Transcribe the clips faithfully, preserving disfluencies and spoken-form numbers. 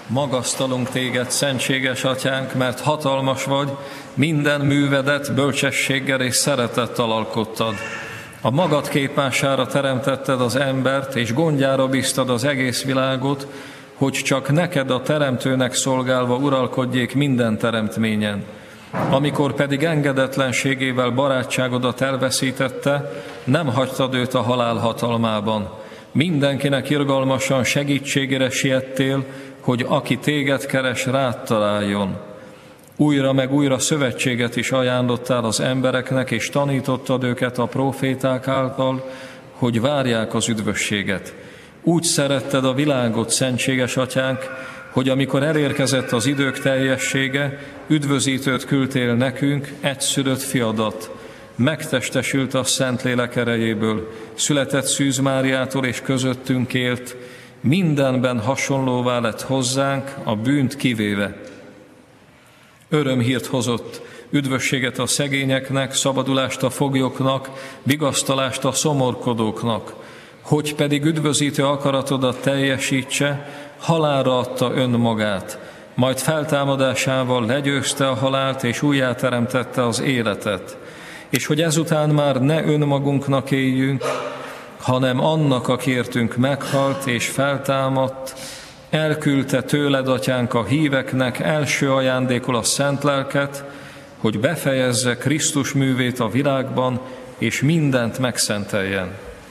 Magasztalunk téged, szentséges atyánk, mert hatalmas vagy, minden művedet bölcsességgel és szeretettel alkottad. A magad képmására teremtetted az embert, és gondjára bíztad az egész világot, hogy csak neked a teremtőnek szolgálva uralkodjék minden teremtményen. Amikor pedig engedetlenségével barátságodat elveszítette, nem hagytad őt a halál hatalmában. Mindenkinek irgalmasan segítségére siettél, hogy aki téged keres, rád találjon. Újra meg újra szövetséget is ajánlottál az embereknek, és tanítottad őket a próféták által, hogy várják az üdvösséget. Úgy szeretted a világot, szentséges atyánk, hogy amikor elérkezett az idők teljessége, üdvözítőt küldtél nekünk, egyszülött fiadat. Megtestesült a Szentlélek erejéből, született Szűz Máriától és közöttünk élt, mindenben hasonlóvá lett hozzánk, a bűnt kivéve. Örömhírt hozott, üdvösséget a szegényeknek, szabadulást a foglyoknak, vigasztalást a szomorkodóknak, hogy pedig üdvözítő akaratodat teljesítse, halálra adta önmagát, majd feltámadásával legyőzte a halált, és újjáteremtette az életet, és hogy ezután már ne önmagunknak éljünk, hanem annak, akiértünk meghalt és feltámadt, elküldte tőled, atyánk, a híveknek első ajándékul a szent lelket, hogy befejezze Krisztus művét a világban, és mindent megszenteljen.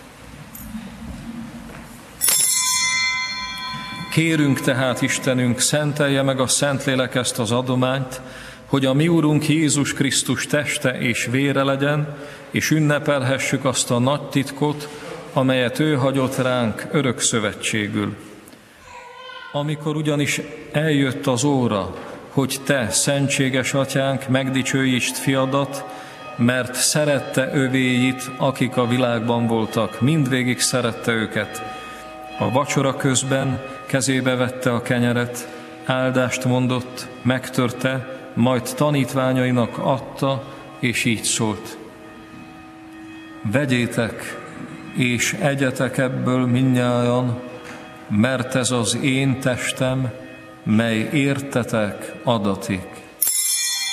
Kérünk tehát, Istenünk, szentelje meg a Szentlélek ezt az adományt, hogy a mi Urunk Jézus Krisztus teste és vére legyen, és ünnepelhessük azt a nagy titkot, amelyet ő hagyott ránk örök szövetségül. Amikor ugyanis eljött az óra, hogy te, szentséges atyánk, megdicsőítsd fiadat, mert szerette övéit, akik a világban voltak, mindvégig szerette őket. A vacsora közben kezébe vette a kenyeret, áldást mondott, megtörte, majd tanítványainak adta, és így szólt: vegyétek, és egyetek ebből mindnyájan, mert ez az én testem, mely értetek adatik.